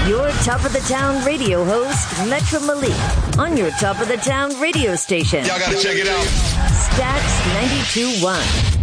Your top of the town radio host, Metro Malik, on your top of the town radio station. Y'all gotta check it out. Stacks 92.1.